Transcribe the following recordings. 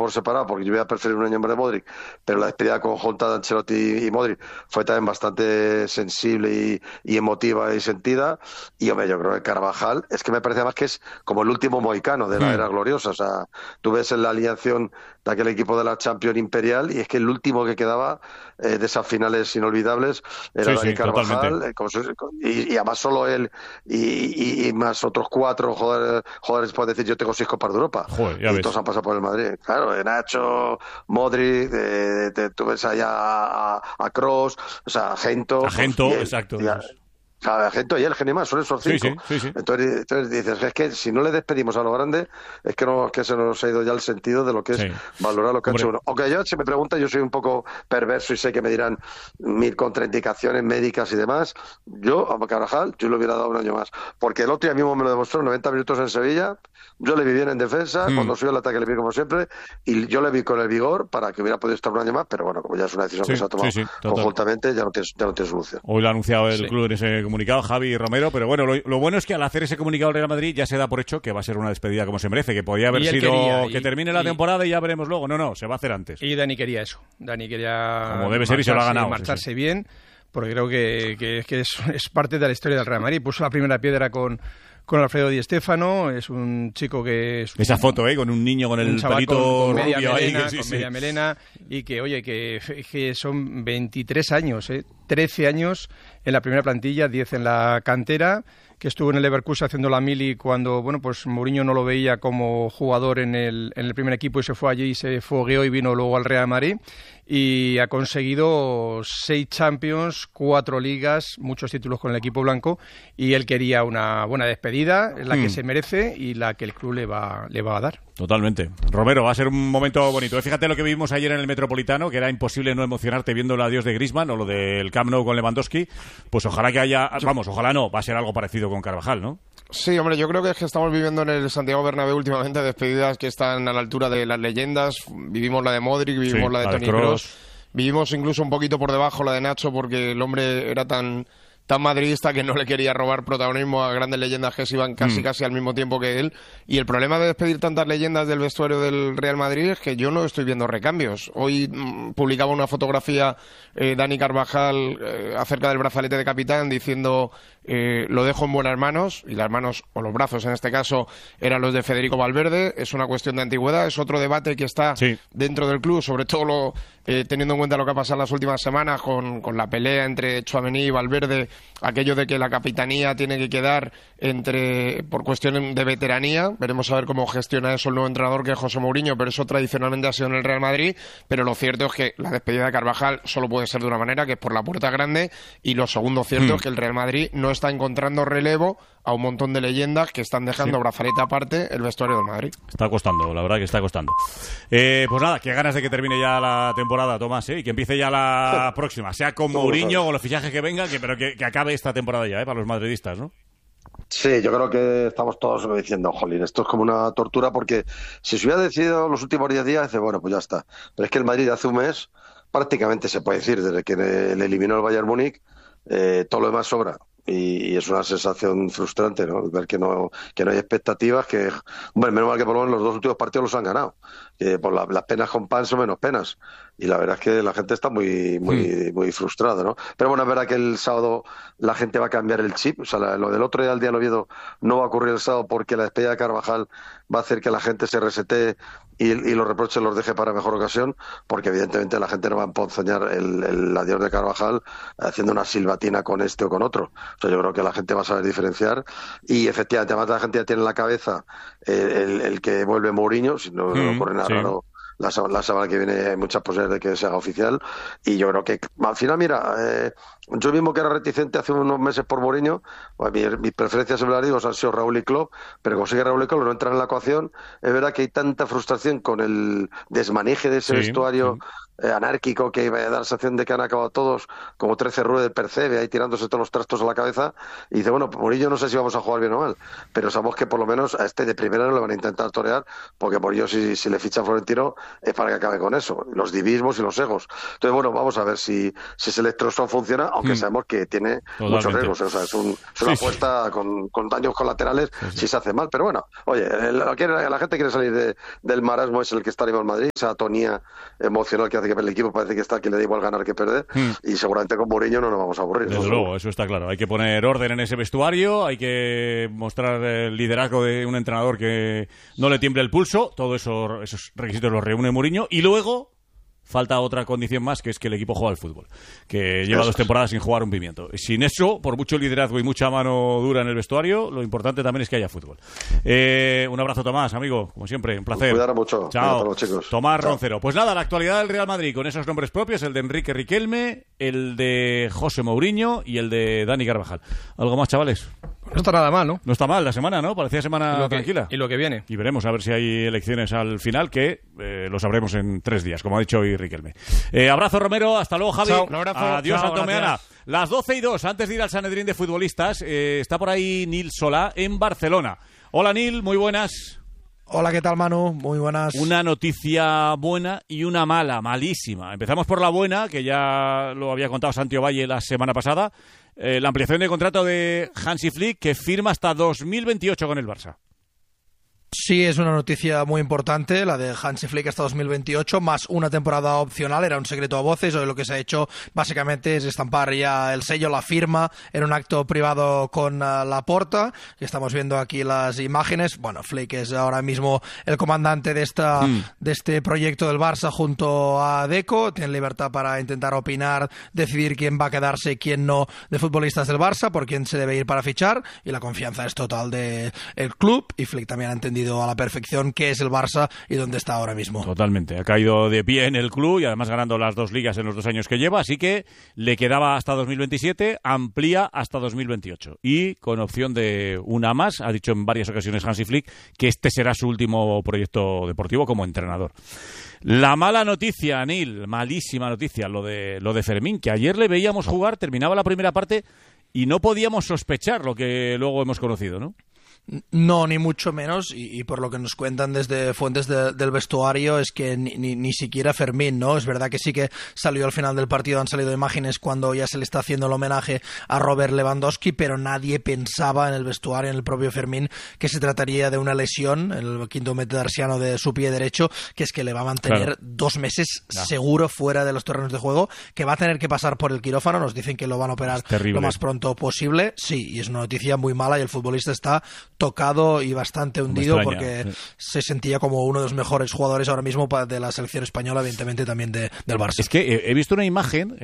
por separado, porque yo voy a preferir un año más de Modric, pero la despedida conjunta de Ancelotti y Modric fue también bastante sensible y emotiva y sentida. Y hombre, yo creo que Carvajal es que me parece más que es como el último mohicano de la era gloriosa. O sea, tú ves en la alineación de aquel equipo de la Champions Imperial y es que el último que quedaba de esas finales inolvidables era Dani Carvajal, y además solo él y más otros 4 jugadores pueden decir yo tengo 6 Copas de Europa. Joder, y todos han pasado por el Madrid. Claro, de Nacho, Modric, tú ves allá a Kroos, o sea, a Gento, exacto. A Gento y él, Genimás, son esos 5. Sí. Entonces dices, es que si no le despedimos a lo grande, es que se nos ha ido ya el sentido de lo que es valorar lo que ha hecho uno. Aunque yo, si me preguntan, yo soy un poco perverso y sé que me dirán 1000 contraindicaciones médicas y demás. Yo, a Carvajal, yo le hubiera dado un año más. Porque el otro día mismo me lo demostró, 90 minutos en Sevilla, yo le vi bien en defensa, cuando subió el ataque le vi como siempre, y yo le vi con el vigor para que hubiera podido estar un año más, pero bueno, como ya es una decisión que se ha tomado conjuntamente, ya no tiene solución. Hoy lo ha anunciado el club en ese comunicado, Javi Romero, pero bueno, lo bueno es que al hacer ese comunicado el Real Madrid ya se da por hecho que va a ser una despedida como se merece, que podía haber sido que termine la temporada y ya veremos luego. No, se va a hacer antes. Y Dani quería eso. Dani quería como debe ser y se lo ha ganado. Marcharse bien, porque creo que es parte de la historia del Real Madrid. Puso la primera piedra con Alfredo Di Stéfano, es un chico que... Esa foto, con un niño con el pelito con media rubio melena, ahí. Con media melena, y que, oye, que son 23 años, 13 años en la primera plantilla, 10 en la cantera, que estuvo en el Leverkusen haciendo la mili cuando, pues Mourinho no lo veía como jugador en el primer equipo y se fue allí y se fogueó y vino luego al Real Madrid. Y ha conseguido 6 Champions, 4 ligas, muchos títulos con el equipo blanco, y él quería una buena despedida, la que se merece y la que el club le va a dar. Totalmente. Romero, va a ser un momento bonito. Fíjate lo que vimos ayer en el Metropolitano, que era imposible no emocionarte viendo el adiós de Griezmann o lo del Camp Nou con Lewandowski. Pues ojalá que haya... ojalá no, va a ser algo parecido con Carvajal, ¿no? Sí, hombre, yo creo que estamos viviendo en el Santiago Bernabéu últimamente despedidas que están a la altura de las leyendas. Vivimos la de Modric, vivimos la de Toni Kroos, vivimos incluso un poquito por debajo la de Nacho, porque el hombre era tan madridista que no le quería robar protagonismo a grandes leyendas que se iban casi al mismo tiempo que él. Y el problema de despedir tantas leyendas del vestuario del Real Madrid es que yo no estoy viendo recambios. Hoy publicaba una fotografía Dani Carvajal acerca del brazalete de capitán diciendo lo dejo en buenas manos, y las manos, o los brazos en este caso, eran los de Federico Valverde. Es una cuestión de antigüedad, es otro debate que está dentro del club, sobre todo teniendo en cuenta lo que ha pasado en las últimas semanas con la pelea entre Tchouaméni y Valverde, aquello de que la capitanía tiene que quedar por cuestión de veteranía. Veremos a ver cómo gestiona eso el nuevo entrenador, que es José Mourinho, pero eso tradicionalmente ha sido en el Real Madrid. Pero lo cierto es que la despedida de Carvajal solo puede ser de una manera, que es por la puerta grande, y lo segundo cierto es que el Real Madrid no está encontrando relevo a un montón de leyendas que están dejando brazalete aparte el vestuario del Madrid. Está costando, la verdad que está costando. Pues nada, qué ganas de que termine ya la temporada, Tomás, y que empiece ya la próxima, sea con Mourinho, con los fichajes que vengan, pero que acabe esta temporada ya, para los madridistas, ¿no? Sí, yo creo que estamos todos diciendo, jolín, esto es como una tortura, porque si se hubiera decidido los últimos 10 días, dice, bueno, pues ya está. Pero es que el Madrid hace un mes, prácticamente se puede decir, desde que le eliminó el Bayern Múnich, todo lo demás sobra. Y es una sensación frustrante, ¿no? Ver que no hay expectativas, menos mal que por lo menos los 2 últimos partidos los han ganado, que por las penas con pan son menos penas, y la verdad es que la gente está muy frustrada, ¿no? Pero bueno, es verdad que el sábado la gente va a cambiar el chip, o sea, lo del otro día del día del Oviedo no va a ocurrir el sábado, porque la despedida de Carvajal va a hacer que la gente se resetee y los reproches los deje para mejor ocasión, porque evidentemente la gente no va a emponzoñar el adiós de Carvajal haciendo una silbatina con este o con otro. O sea, yo creo que la gente va a saber diferenciar, y efectivamente además la gente ya tiene en la cabeza el que vuelve Mourinho, si no ocurre nada raro. La semana que viene hay muchas posibilidades de que se haga oficial, y yo creo que al final, mira, yo mismo que era reticente hace unos meses por Mourinho, pues mis preferencias, siempre las digo, han sido Raúl y Klopp, pero como sigue Raúl y Klopp no entran en la ecuación, es verdad que hay tanta frustración con el desmaneje de ese vestuario anárquico, que va a dar la sensación de que han acabado todos como 13 ruedas de Percebe ahí tirándose todos los trastos a la cabeza, y dice, bueno, Mourinho no sé si vamos a jugar bien o mal, pero sabemos que por lo menos a este de primera no le van a intentar torear, porque Mourinho si le ficha a Florentino es para que acabe con eso, los divismos y los egos. Entonces, bueno, vamos a ver si ese electroshock funciona, aunque sabemos que tiene muchos riesgos. O sea, es una apuesta con daños colaterales si se hace mal. Pero bueno, oye, la gente quiere salir del marasmo, es el que está arriba en Madrid, esa atonía emocional que hace que el equipo parece que está que le da igual ganar que perder, y seguramente con Mourinho no nos vamos a aburrir. Desde luego, eso está claro. Hay que poner orden en ese vestuario, hay que mostrar el liderazgo de un entrenador que no le tiemble el pulso. Todos esos requisitos los reúne Mourinho, y luego falta otra condición más, que es que el equipo juega al fútbol, que lleva 2 temporadas sin jugar un pimiento. Sin eso, por mucho liderazgo y mucha mano dura en el vestuario, lo importante también es que haya fútbol. Un abrazo, Tomás, amigo, como siempre, un placer. Cuidado mucho. Chao. Chicos. Tomás Roncero. Pues nada, la actualidad del Real Madrid con esos nombres propios, el de Enrique Riquelme, el de José Mourinho y el de Dani Carvajal. ¿Algo más, chavales? No está nada mal, ¿no? No está mal la semana, ¿no? Parecía semana tranquila. Y lo que viene. Y veremos a ver si hay elecciones al final, que lo sabremos en 3 días, como ha dicho hoy Riquelme. Abrazo, Romero. Hasta luego, Javi. Chao, un abrazo. Adiós, Chao, Antomeana. Las 12:02, antes de ir al Sanedrín de futbolistas, está por ahí Nil Solá en Barcelona. Hola, Nil, muy buenas. Hola, ¿qué tal, Manu? Muy buenas. Una noticia buena y una mala, malísima. Empezamos por la buena, que ya lo había contado Santi Ovalle la semana pasada. La ampliación de contrato de Hansi Flick, que firma hasta 2028 con el Barça. Sí, es una noticia muy importante, la de Hansi Flick hasta 2028, más una temporada opcional. Era un secreto a voces. Hoy lo que se ha hecho básicamente es estampar ya el sello, la firma, en un acto privado con Laporta. Estamos viendo aquí las imágenes. Bueno, Flick es ahora mismo el comandante de este proyecto del Barça junto a Deco. Tiene libertad para intentar opinar, decidir quién va a quedarse y quién no de futbolistas del Barça, por quién se debe ir para fichar, y la confianza es total del club, y Flick también ha entendido a la perfección qué es el Barça y dónde está ahora mismo. Totalmente, ha caído de pie en el club y además ganando las 2 ligas en los 2 años que lleva, así que le quedaba hasta 2027, amplía hasta 2028 y con opción de una más. Ha dicho en varias ocasiones Hansi Flick que este será su último proyecto deportivo como entrenador. La mala noticia, Neil, malísima noticia, lo de Fermín, que ayer le veíamos jugar, terminaba la primera parte y no podíamos sospechar lo que luego hemos conocido, ¿no? No, ni mucho menos, y por lo que nos cuentan desde fuentes del vestuario es que ni siquiera Fermín, ¿no? Es verdad que sí que salió al final del partido, han salido imágenes cuando ya se le está haciendo el homenaje a Robert Lewandowski, pero nadie pensaba en el vestuario, en el propio Fermín, que se trataría de una lesión, el quinto metatarsiano de su pie derecho, que es que le va a mantener 2 meses seguro fuera de los terrenos de juego, que va a tener que pasar por el quirófano. Nos dicen que lo van a operar lo más pronto posible. Sí, y es una noticia muy mala, y el futbolista está tocado y bastante hundido porque se sentía como uno de los mejores jugadores ahora mismo de la selección española, evidentemente también del Barça. Es que he visto una imagen,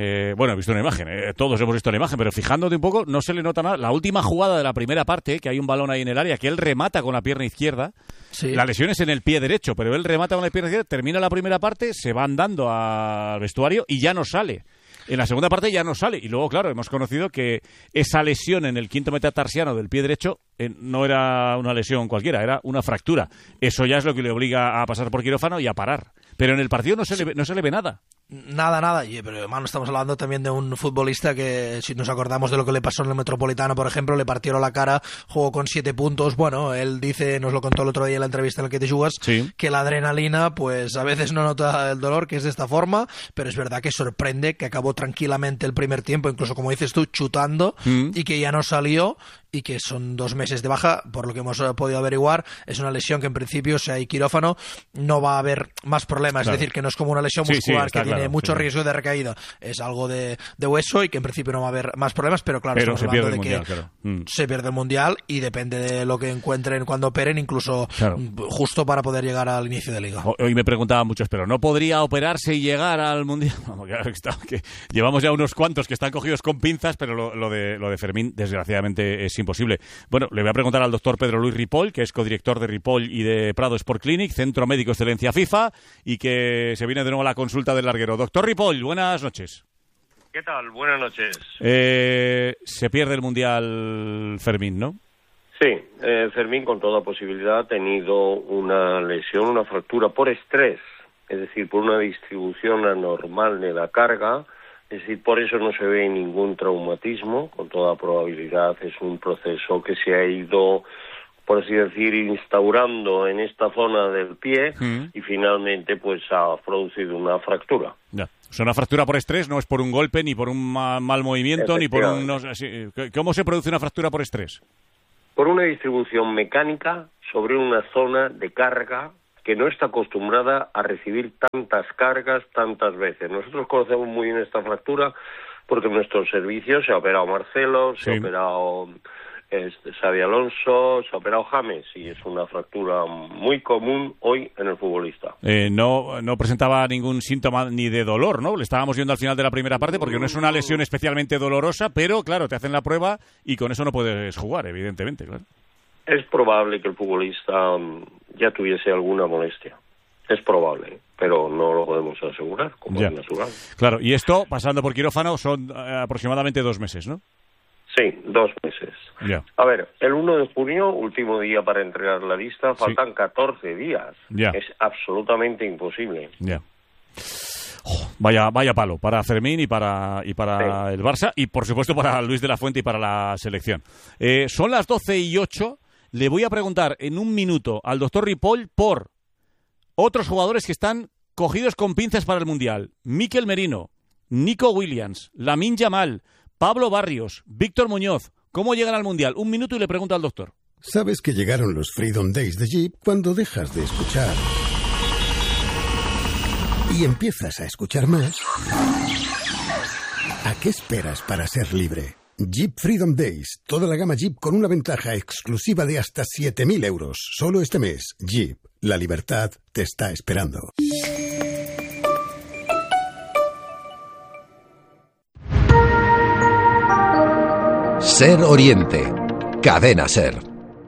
todos hemos visto la imagen, pero fijándote un poco, no se le nota nada. La última jugada de la primera parte, que hay un balón ahí en el área, que él remata con la pierna izquierda, la lesión es en el pie derecho, pero él remata con la pierna izquierda, termina la primera parte, se va andando al vestuario y ya no sale. En la segunda parte ya no sale. Y luego, claro, hemos conocido que esa lesión en el quinto metatarsiano del pie derecho no era una lesión cualquiera, era una fractura. Eso ya es lo que le obliga a pasar por quirófano y a parar. Pero en el partido no se le ve nada. Nada. Pero, hermano, estamos hablando también de un futbolista que, si nos acordamos de lo que le pasó en el Metropolitano, por ejemplo, le partieron la cara, jugó con 7 puntos. Bueno, él dice, nos lo contó el otro día en la entrevista en la que te jugas, que la adrenalina, pues a veces no nota el dolor, que es de esta forma, pero es verdad que sorprende que acabó tranquilamente el primer tiempo, incluso como dices tú, chutando, y que ya no salió, y que son 2 meses de baja, por lo que hemos podido averiguar. Es una lesión que en principio, si hay quirófano, no va a haber más problemas. Es decir, que no es como una lesión muscular que tiene mucho riesgo de recaída. Es algo de hueso y que en principio no va a haber más problemas, pero claro, estamos hablando de que se pierde el Mundial y depende de lo que encuentren cuando operen, incluso justo para poder llegar al inicio de Liga. Hoy me preguntaban muchos, pero ¿no podría operarse y llegar al Mundial? Que llevamos ya unos cuantos que están cogidos con pinzas, pero lo de Fermín, desgraciadamente, es imposible. Bueno, le voy a preguntar al doctor Pedro Luis Ripoll, que es codirector de Ripoll y de Prado Sport Clinic, Centro Médico Excelencia FIFA, y que se viene de nuevo a la consulta del larguero. Doctor Ripoll, buenas noches. ¿Qué tal? Buenas noches. Se pierde el Mundial Fermín, ¿no? Sí, Fermín con toda posibilidad ha tenido una lesión, una fractura por estrés, es decir, por una distribución anormal de la carga. Es decir, por eso no se ve ningún traumatismo, con toda probabilidad es un proceso que se ha ido por así decir, instaurando en esta zona del pie y finalmente pues ha producido una fractura. Ya. O sea, una fractura por estrés no es por un golpe, ni por un mal movimiento, ni por un... No, ¿cómo se produce una fractura por estrés? Por una distribución mecánica sobre una zona de carga que no está acostumbrada a recibir tantas cargas tantas veces. Nosotros conocemos muy bien esta fractura porque en nuestros servicios se ha operado Marcelo, se ha operado Xabi Alonso, se ha operado James, y es una fractura muy común hoy en el futbolista. No presentaba ningún síntoma ni de dolor, ¿no? Le estábamos viendo al final de la primera parte porque no es una lesión especialmente dolorosa, pero claro, te hacen la prueba y con eso no puedes jugar, evidentemente, claro. Es probable que el futbolista ya tuviese alguna molestia. Es probable, pero no lo podemos asegurar, como es natural. Claro, y esto, pasando por quirófano, son aproximadamente 2 meses, ¿no? Sí, 2 meses. Ya. A ver, el 1 de junio, último día para entregar la lista, faltan 14 días. Ya. Es absolutamente imposible. Ya. Vaya palo para Fermín y para el Barça, y por supuesto para Luis de la Fuente y para la selección. Son las 12:08. Le voy a preguntar en un minuto al doctor Ripoll por otros jugadores que están cogidos con pinzas para el Mundial. Mikel Merino, Nico Williams, Lamine Yamal, Pablo Barrios, Víctor Muñoz. ¿Cómo llegan al Mundial? Un minuto y le pregunto al doctor. Sabes que llegaron los Freedom Days de Jeep cuando dejas de escuchar y empiezas a escuchar más. ¿A qué esperas para ser libre? Jeep Freedom Days. Toda la gama Jeep con una ventaja exclusiva de hasta 7.000 euros. Solo este mes. Jeep. La libertad te está esperando. Ser Oriente. Cadena Ser.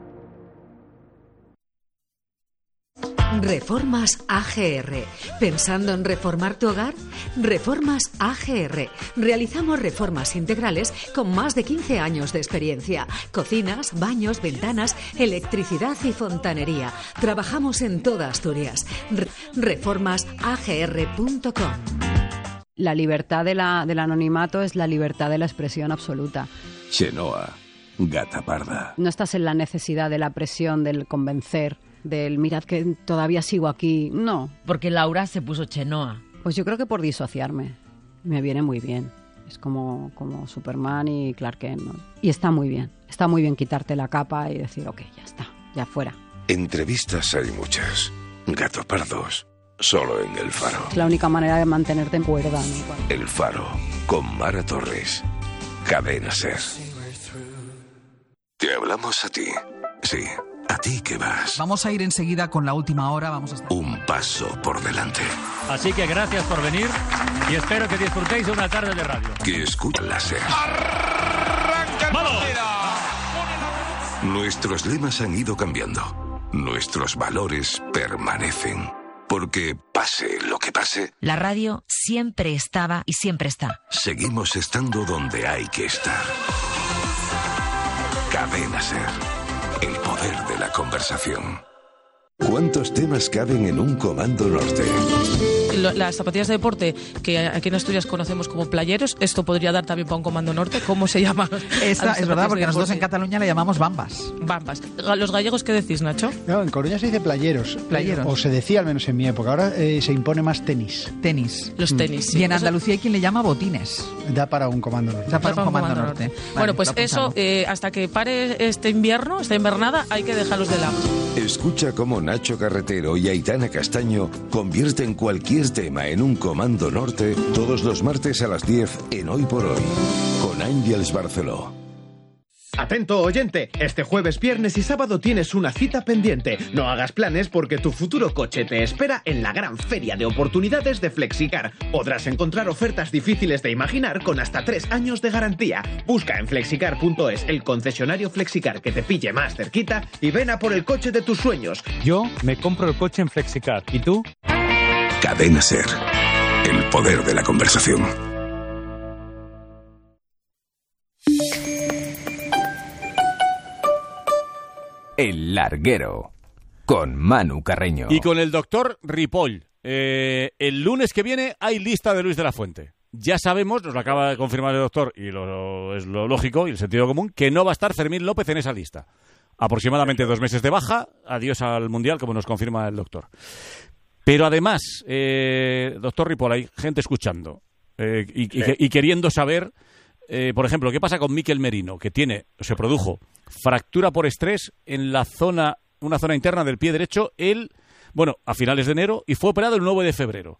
Reformas AGR. ¿Pensando en reformar tu hogar? Reformas AGR. Realizamos reformas integrales con más de 15 años de experiencia. Cocinas, baños, ventanas, electricidad y fontanería. Trabajamos en toda Asturias. Reformasagr.com. La libertad del anonimato es la libertad de la expresión absoluta. Chenoa, gata parda. No estás en la necesidad de la presión, del convencer, del mirad que todavía sigo aquí. No. Porque Laura se puso Chenoa. Pues yo creo que por disociarme. Me viene muy bien. Es como Superman y Clark Kent, ¿no? Y está muy bien quitarte la capa y decir, ok, ya está, ya fuera. Entrevistas hay muchas. Gato pardos, solo en El Faro. Es la única manera de mantenerte en cuerda, ¿no? El Faro, con Mara Torres. Cadena Ser. Te hablamos a ti. Sí, a ti que vas. Vamos a ir enseguida con la última hora. Vamos a estar... Un paso por delante. Así que gracias por venir y espero que disfrutéis de una tarde de radio. Que escucha la Ser. ¡Vamos! Nuestros lemas han ido cambiando. Nuestros valores permanecen. Porque pase lo que pase, la radio siempre estaba y siempre está. Seguimos estando donde hay que estar. Cadena Ser. El poder de la conversación. ¿Cuántos temas caben en un Comando Norte? Las zapatillas de deporte, que aquí en Asturias conocemos como playeros, esto podría dar también para un Comando Norte. ¿Cómo se llama? Esta es verdad, porque nosotros en Cataluña le llamamos bambas. Bambas. ¿Los gallegos qué decís, Nacho? No, en Coruña se dice playeros. Playeros. O se decía, al menos en mi época. Ahora se impone más tenis. Tenis. Los tenis, sí. Y en Andalucía hay quien le llama botines. Da para un Comando Norte. Da para un Comando Norte. Vale, bueno, pues eso, hasta que pare esta invernada, hay que dejarlos de lado. Escucha cómo Nacho Carretero y Aitana Castaño convierten cualquier tema en un Comando Norte todos los martes a las 10 en Hoy por Hoy, con Ángels Barceló. Atento oyente, este jueves, viernes y sábado tienes una cita pendiente. No hagas planes porque tu futuro coche te espera en la gran feria de oportunidades de Flexicar. Podrás encontrar ofertas difíciles de imaginar con hasta 3 años de garantía. Busca en flexicar.es el concesionario Flexicar que te pille más cerquita y ven a por el coche de tus sueños. Yo me compro el coche en Flexicar. ¿Y tú? Cadena Ser. El poder de la conversación. El Larguero, con Manu Carreño. Y con el doctor Ripoll. El lunes que viene hay lista de Luis de la Fuente. Ya sabemos, nos lo acaba de confirmar el doctor, y es lo lógico y el sentido común, que no va a estar Fermín López en esa lista. Aproximadamente 2 meses de baja, adiós al Mundial, como nos confirma el doctor. Pero además, doctor Ripoll, hay gente escuchando y queriendo saber, por ejemplo, qué pasa con Mikel Merino, que se produjo fractura por estrés en una zona interna del pie derecho, a finales de enero, y fue operado el 9 de febrero.